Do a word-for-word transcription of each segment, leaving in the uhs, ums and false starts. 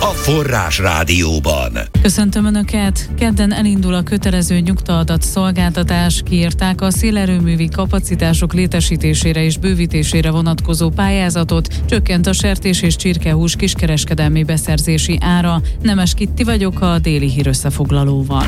Forrás Rádióban. Köszöntöm Önöket! Kedden elindul a kötelező nyugtaadat szolgáltatás. Kiírták a szélerőművi kapacitások létesítésére és bővítésére vonatkozó pályázatot, csökkent a sertés és csirkehús kiskereskedelmi beszerzési ára. Nemes Kitti vagyok a déli hírösszefoglalóval.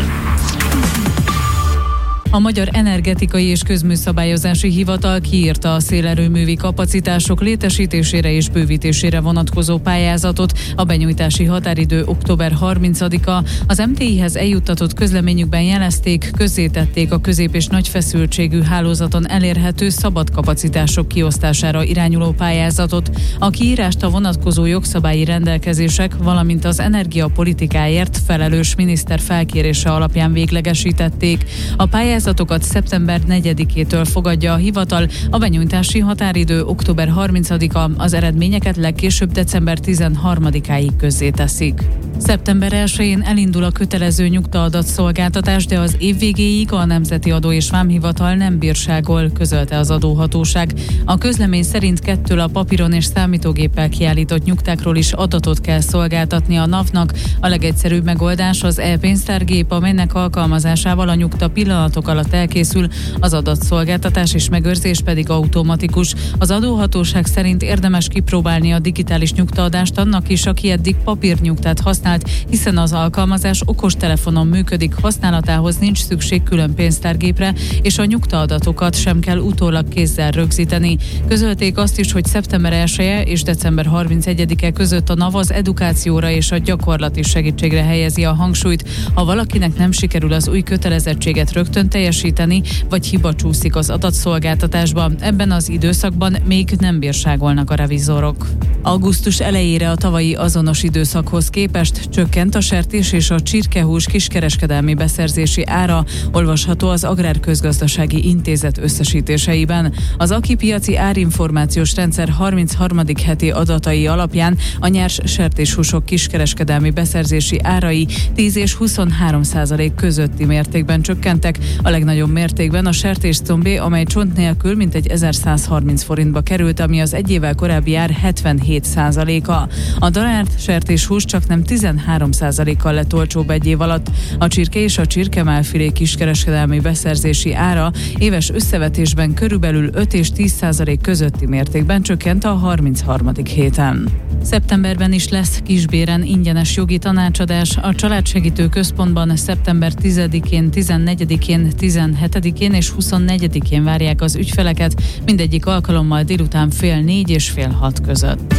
A Magyar Energetikai és Közműszabályozási Hivatal kiírta a szélerőművi kapacitások létesítésére és bővítésére vonatkozó pályázatot. A benyújtási határidő október harmincadika. Az em té i-hez eljuttatott közleményükben jelezték, közzétették a közép- és nagy feszültségű hálózaton elérhető szabad kapacitások kiosztására irányuló pályázatot. A kiírást a vonatkozó jogszabályi rendelkezések, valamint az energiapolitikáért felelős miniszter felkérése alapján véglegesítették. A pályázat Pályázatokat szeptember negyedikétől fogadja a hivatal, a benyújtási határidő október harmincadika, az eredményeket legkésőbb december tizenharmadikáig közzéteszik. szeptember elsején elindul a kötelező nyugtaadat szolgáltatás, de az év végéig a Nemzeti Adó és Vámhivatal nem bírságol, közölte az adóhatóság. A közlemény szerint kettől a papíron és számítógéppel kiállított nyugtákról is adatot kell szolgáltatni a NAV-nak. A legegyszerűbb megoldás az e-pénztárgép, amelynek alkalmazásával a nyugta pillanatok alatt elkészül, az adatszolgáltatás és megőrzés pedig automatikus. Az adóhatóság szerint érdemes kipróbálni a digitális nyugtaadást annak is, aki eddig papírnyugtát használt, hiszen az alkalmazás okostelefonon működik, használatához nincs szükség külön pénztárgépre, és a nyugtaadatokat sem kell utólag kézzel rögzíteni. Közölték azt is, hogy szeptember elseje és december harmincegyedike között a NAV az edukációra és a gyakorlati segítségre helyezi a hangsúlyt. Ha valakinek nem sikerül az új kötelezettséget rögtön teljesíteni, vagy hiba csúszik az adatszolgáltatásban, ebben az időszakban még nem bírságolnak a revizorok. Augusztus elejére a tavalyi azonos időszakhoz képest csökkent a sertés és a csirkehús kiskereskedelmi beszerzési ára, olvasható az Agrárközgazdasági Intézet összesítéseiben. Az Aki piaci árinformációs rendszer harmincharmadik heti adatai alapján a nyers sertéshúsok kiskereskedelmi beszerzési árai tíz és huszonhárom százalék közötti mértékben csökkentek, a legnagyobb mértékben a sertéscombé, amely csont nélkül mintegy ezerszázharminc forintba került, ami az egy évvel korábbi ár hetvenhét százaléka. A darált sertéshús csak nem tizenhárom százalékkal lett olcsóbb egy év alatt. A csirke és a csirkemálfilé kiskereskedelmi beszerzési ára éves összevetésben körülbelül öt és tíz százalék közötti mértékben csökkent a harmincharmadik héten. Szeptemberben is lesz Kisbéren ingyenes jogi tanácsadás. A Családsegítő Központban szeptember tizedikén, tizennegyedikén, tizenhetedikén és huszonnegyedikén várják az ügyfeleket, mindegyik alkalommal délután fél négy és fél hat között.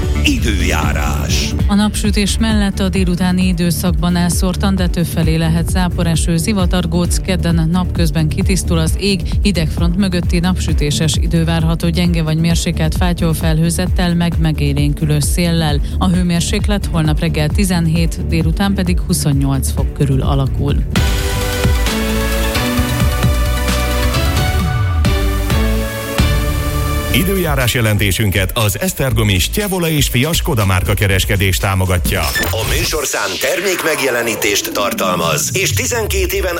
Időjárás. A napsütés mellett a délutáni időszakban elszórtan, de többfelé lehet záporeső, zivatargóc, kedden napközben kitisztul az ég, hidegfront mögötti napsütéses idő várható gyenge vagy mérsékelt fátyolfelhőzettel, meg megélénkülő széllel. A hőmérséklet holnap reggel tizenhét, délután pedig huszonnyolc fok körül alakul. Időjárás jelentésünket az Esztergomi Stjevola és Fia Skoda márka kereskedés támogatja. A műsorszám termék megjelenítést tartalmaz, és tizenkét éven